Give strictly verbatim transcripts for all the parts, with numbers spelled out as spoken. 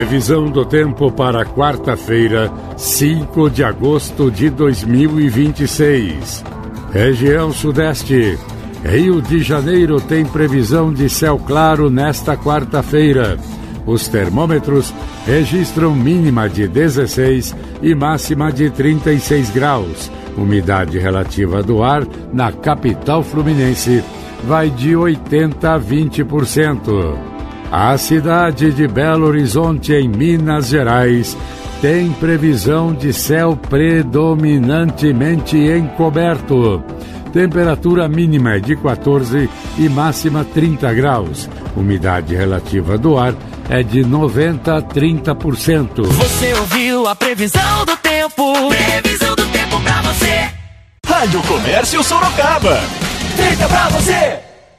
Previsão do tempo para quarta-feira, cinco de agosto de dois mil e vinte e seis. Região Sudeste. Rio de Janeiro tem previsão de céu claro nesta quarta-feira. Os termômetros registram mínima de dezesseis e máxima de trinta e seis graus. Umidade relativa do ar na capital fluminense vai de oitenta a vinte por cento. A cidade de Belo Horizonte, em Minas Gerais, tem previsão de céu predominantemente encoberto. Temperatura mínima é de quatorze e máxima trinta graus. Umidade relativa do ar é de noventa a trinta por cento. Você ouviu a previsão do tempo? Previsão do tempo pra você. Rádio Comércio Sorocaba. Fica pra você.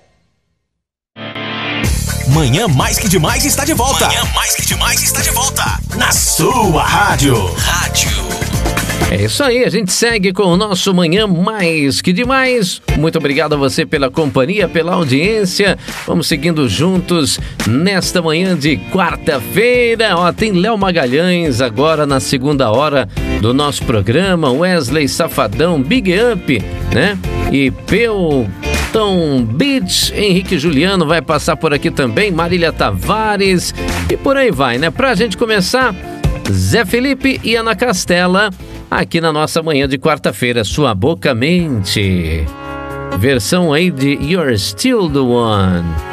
Manhã Mais Que Demais está de volta. Manhã Mais Que Demais está de volta. Na sua rádio. Rádio. É isso aí, a gente segue com o nosso Manhã Mais Que Demais. Muito obrigado a você pela companhia, pela audiência. Vamos seguindo juntos nesta manhã de quarta-feira. Ó, tem Léo Magalhães agora na segunda hora do nosso programa. Wesley Safadão, Big Up, né? E Peu... Então, Beach, Henrique Juliano vai passar por aqui também, Marília Tavares e por aí vai, né? Pra gente começar, Zé Felipe e Ana Castela, aqui na nossa manhã de quarta-feira, Sua Boca Mente. Versão aí de You're Still the One.